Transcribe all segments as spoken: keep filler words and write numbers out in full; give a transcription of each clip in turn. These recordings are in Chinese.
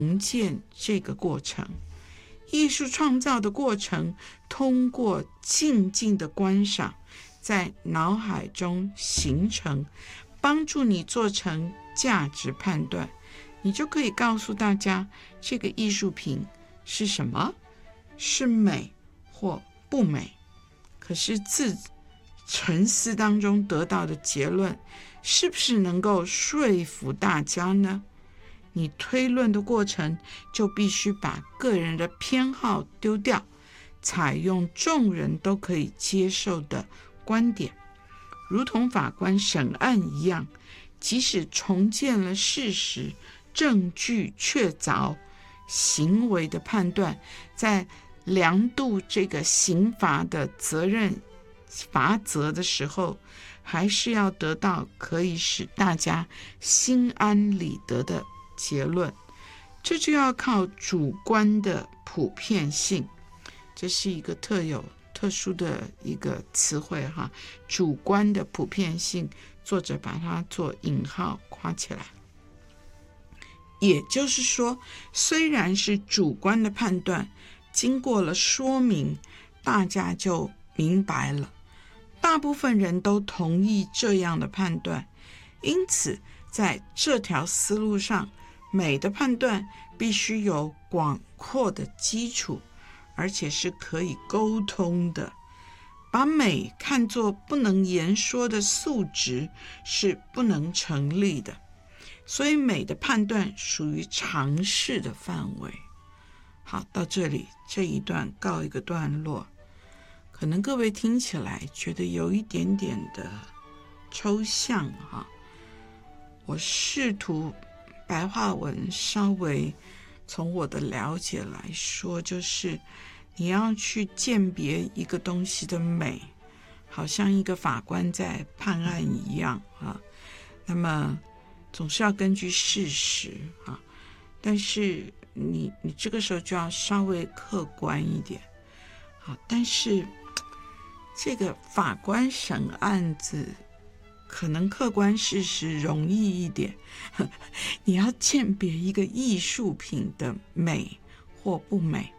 重建这个过程。艺术创造的过程，通过静静的观赏，在脑海中形成，帮助你做成价值判断。你就可以告诉大家，这个艺术品是什么，是美或不美。可是自沉思当中得到的结论，是不是能够说服大家呢？你推论的过程就必须把个人的偏好丢掉，采用众人都可以接受的观点。如同法官审案一样，即使重建了事实，证据确凿，行为的判断，在量度这个刑罚的责任罚则的时候，还是要得到可以使大家心安理得的结论。这就要靠主观的普遍性，这是一个特有特殊的一个词汇哈，主观的普遍性，作者把它做引号括起来。也就是说，虽然是主观的判断，经过了说明，大家就明白了，大部分人都同意这样的判断。因此在这条思路上，美的判断必须有广阔的基础，而且是可以沟通的。把美看作不能言说的素质是不能成立的，所以美的判断属于常识的范围。好，到这里这一段告一个段落。可能各位听起来觉得有一点点的抽象哈，我试图白话文稍微从我的了解来说，就是你要去鉴别一个东西的美，好像一个法官在判案一样啊。那么总是要根据事实啊，但是你你这个时候就要稍微客观一点。好，但是这个法官审案子可能客观事实容易一点，你要鉴别一个艺术品的美或不美，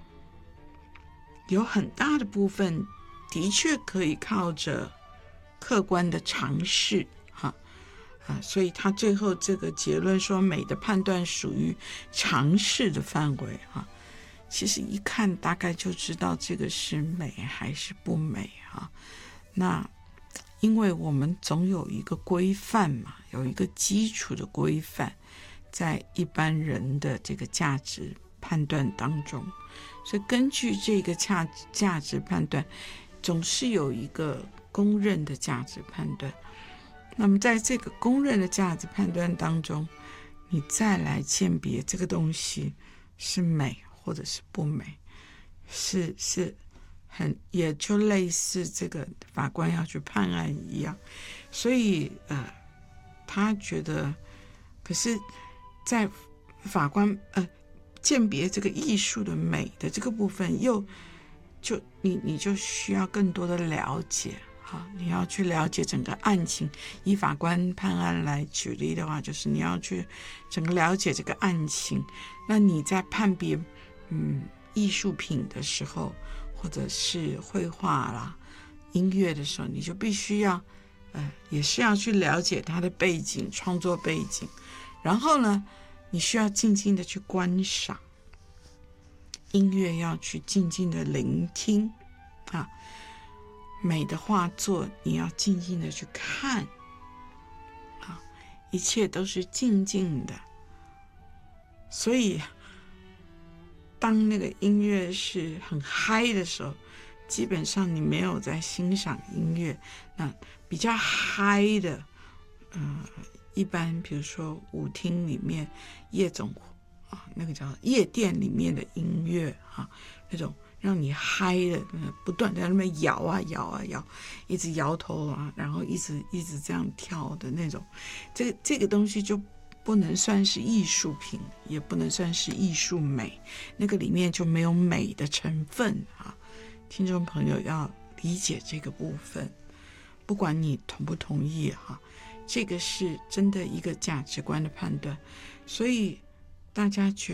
有很大的部分的确可以靠着客观的常识哈啊，所以他最后这个结论说美的判断属于常识的范围哈。其实一看大概就知道这个是美还是不美哈。那因为我们总有一个规范嘛，有一个基础的规范，在一般人的这个价值判断当中，所以根据这个价价值判断，总是有一个公认的价值判断。那么在这个公认的价值判断当中，你再来鉴别这个东西是美或者是不美，是是很也就类似这个法官要去判案一样。所以呃，他觉得，可是在法官呃鉴别这个艺术的美的这个部分，又就你你就需要更多的了解。好，你要去了解整个案情。以法官判案来举例的话，就是你要去整个了解这个案情。那你在判别嗯艺术品的时候，或者是绘画啦、音乐的时候，你就必须要呃也是要去了解它的背景、创作背景。然后呢，你需要静静的去观赏。音乐要去静静的聆听啊。美的画作你要静静的去看啊，一切都是静静的。所以当那个音乐是很嗨的时候，基本上你没有在欣赏音乐。那比较嗨的呃，一般比如说舞厅里面夜总啊，那个叫夜店里面的音乐啊，那种让你嗨的，不断在那边摇啊摇啊摇，一直摇头啊，然后一直一直这样跳的那种，这个这个东西就不能算是艺术品，也不能算是艺术美，那个里面就没有美的成分啊。听众朋友要理解这个部分，不管你同不同意哈，这个是真的一个价值观的判断，所以大家觉得